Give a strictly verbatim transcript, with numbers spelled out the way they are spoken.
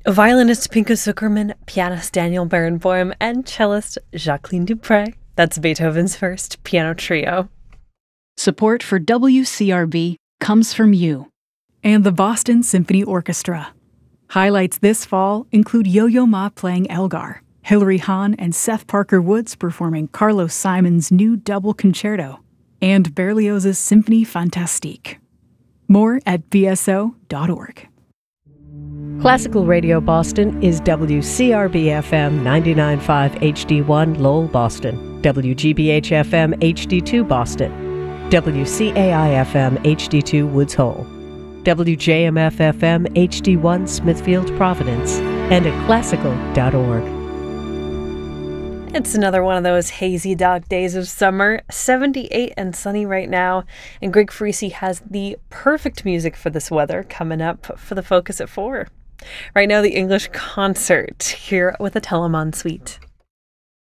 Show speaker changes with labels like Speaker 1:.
Speaker 1: Violinist Pinko Zuckerman, pianist Daniel Barenboim, and cellist Jacqueline Dupre. That's Beethoven's First Piano Trio.
Speaker 2: Support for W C R B comes from you and the Boston Symphony Orchestra. Highlights this fall include Yo-Yo Ma playing Elgar, Hilary Hahn and Seth Parker Woods performing Carlos Simon's new double concerto, and Berlioz's Symphonie Fantastique. More at b s o dot org.
Speaker 3: Classical Radio Boston is W C R B F M ninety-nine point five H D one Lowell, Boston, W G B H F M H D two Boston, W C A I F M H D two Woods Hole, W J M F F M H D one Smithfield, Providence, and at classical dot org.
Speaker 1: It's another one of those hazy, dark days of summer, seventy-eight and sunny right now, and Greg Farisi has the perfect music for this weather coming up for the Focus at four. Right now, the English Concert here with the Telemann Suite.